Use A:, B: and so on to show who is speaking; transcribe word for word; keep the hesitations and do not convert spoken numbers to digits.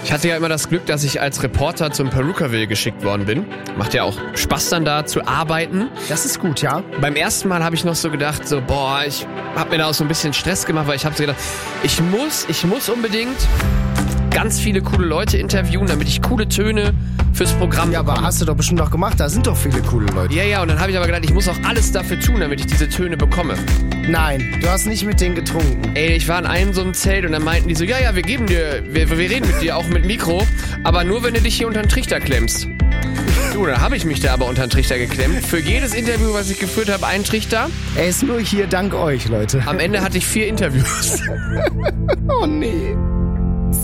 A: Ich hatte ja immer das Glück, dass ich als Reporter zum Perukaville geschickt worden bin. Macht ja auch Spaß dann da zu arbeiten.
B: Das ist gut, ja.
A: Beim ersten Mal habe ich noch so gedacht, so boah, ich habe mir da auch so ein bisschen Stress gemacht, weil ich habe so gedacht, ich muss, ich muss unbedingt ganz viele coole Leute interviewen, damit ich coole Töne fürs Programm
B: Ja, aber
A: bekomme.
B: hast du doch bestimmt noch gemacht, da sind doch viele coole Leute.
A: Ja, ja, und dann habe ich aber gedacht, ich muss auch alles dafür tun, damit ich diese Töne bekomme.
B: Nein, du hast nicht mit denen getrunken.
A: Ey, ich war in einem so einem Zelt und dann meinten die so, ja, ja, wir geben dir, wir, wir reden mit dir auch mit Mikro, aber nur, wenn du dich hier unter den Trichter klemmst. Du, dann habe ich mich da aber unter den Trichter geklemmt. Für jedes Interview, was ich geführt habe, einen Trichter.
B: Er ist nur hier dank euch, Leute.
A: Am Ende hatte ich vier Interviews.
B: Oh nee.